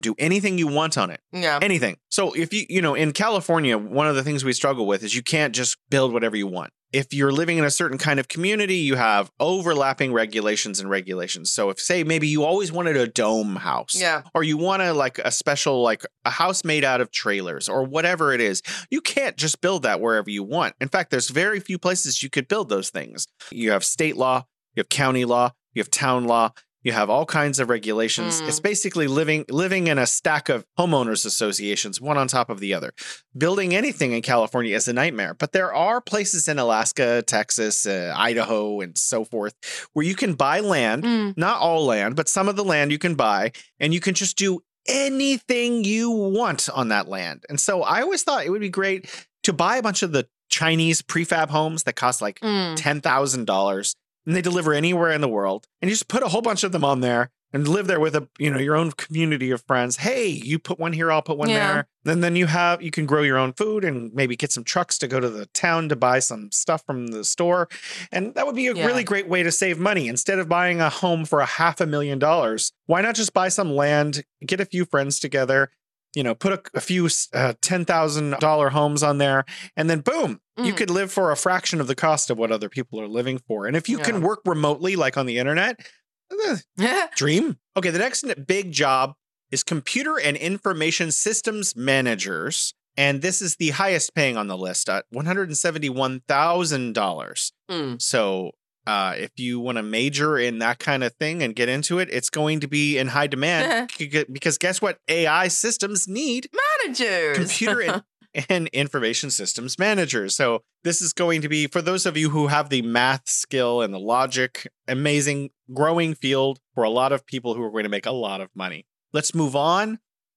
do anything you want on it. Yeah. Anything. So if in California, one of the things we struggle with is you can't just build whatever you want. If you're living in a certain kind of community, you have overlapping regulations. So if, say, maybe you always wanted a dome house, or you want a special, a house made out of trailers or whatever it is, you can't just build that wherever you want. In fact, there's very few places you could build those things. You have state law, you have county law, you have town law. You have all kinds of regulations. It's basically living in a stack of homeowners associations, one on top of the other. Building anything in California is a nightmare. But there are places in Alaska, Texas, Idaho, and so forth, where you can buy land, not all land, but some of the land you can buy, and you can just do anything you want on that land. And so I always thought it would be great to buy a bunch of the Chinese prefab homes that cost like $10,000. And they deliver anywhere in the world. And you just put a whole bunch of them on there and live there with your own community of friends. Hey, you put one here, I'll put one there. Then you can grow your own food and maybe get some trucks to go to the town to buy some stuff from the store. And that would be a really great way to save money. Instead of buying a home for $500,000, why not just buy some land, get a few friends together, put a few $10,000 homes on there, and then boom, you could live for a fraction of the cost of what other people are living for. And if you can work remotely, like on the internet, dream. Okay, the next big job is computer and information systems managers. And this is the highest paying on the list at $171,000. So if you want to major in that kind of thing and get into it, it's going to be in high demand because guess what? AI systems need managers, computer and information systems managers. So this is going to be, for those of you who have the math skill and the logic, amazing growing field for a lot of people who are going to make a lot of money. Let's move on.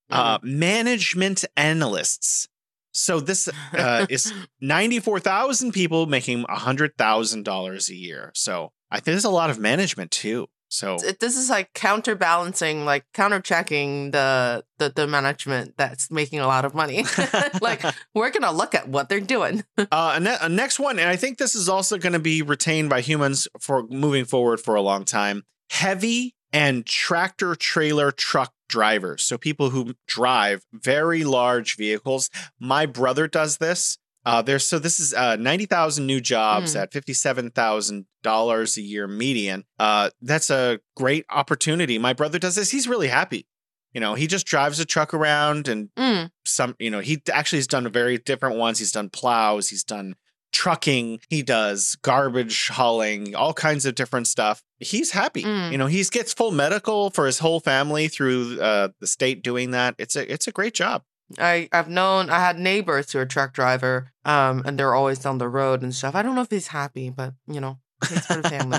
Management analysts. So this is 94,000 people making $100,000 a year. So I think there's a lot of management too. So this is like counterbalancing, like counterchecking the management that's making a lot of money. Like we're going to look at what they're doing. Next one, and I think this is also going to be retained by humans for moving forward for a long time. Heavy and tractor trailer truck drivers. So people who drive very large vehicles. My brother does this. This is 90,000 new jobs at $57,000 a year median. That's a great opportunity. My brother does this. He's really happy. He just drives a truck around and he actually has done very different ones. He's done plows. He's done trucking. He does garbage hauling, all kinds of different stuff. He's happy. He gets full medical for his whole family through the state doing that. It's a great job. I had neighbors who are truck driver, and they're always on the road and stuff. I don't know if he's happy, but it's for the family.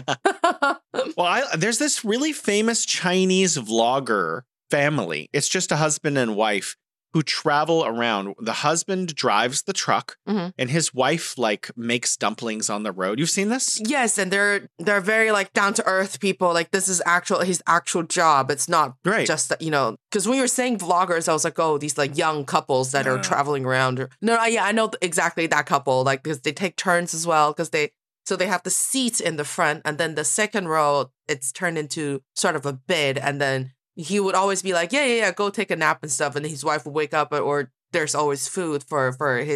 Well, there's this really famous Chinese vlogger family. It's just a husband and wife who travel around. The husband drives the truck and his wife makes dumplings on the road. You've seen this? Yes. And they're very down to earth people. Like this is his actual job. It's not just that, because when you're saying vloggers, I was like, oh, these young couples that are traveling around. I know exactly that couple, because they take turns as well, so they have the seats in the front and then the second row, it's turned into sort of a bed. And then he would always be like, yeah, go take a nap and stuff. And his wife would wake up or there's always food for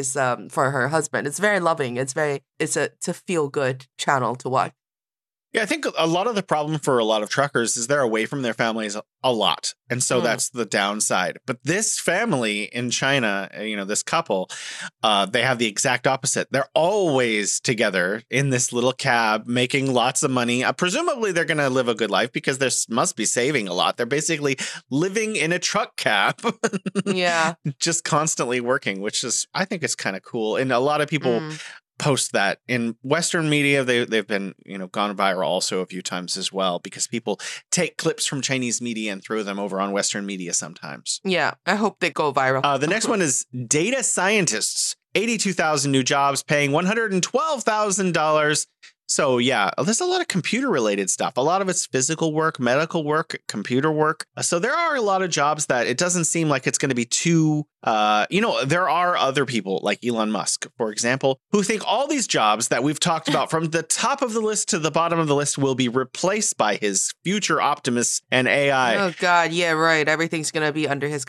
her husband. It's very loving. It's a feel good channel to watch. Yeah, I think a lot of the problem for a lot of truckers is they're away from their families a lot. And so that's the downside. But this family in China, this couple, they have the exact opposite. They're always together in this little cab making lots of money. Presumably they're going to live a good life because they must be saving a lot. They're basically living in a truck cab. Yeah. Just constantly working, which is, I think it's kind of cool. And a lot of people post that in Western media. They've been, gone viral also a few times as well, because people take clips from Chinese media and throw them over on Western media sometimes. Yeah, I hope they go viral. The next one is data scientists. 82,000 new jobs paying $112,000. So yeah, there's a lot of computer related stuff. A lot of it's physical work, medical work, computer work. So there are a lot of jobs that it doesn't seem like it's going to be too, there are other people like Elon Musk, for example, who think all these jobs that we've talked about from the top of the list to the bottom of the list will be replaced by his future Optimus and AI. Oh God, yeah, right. Everything's going to be under his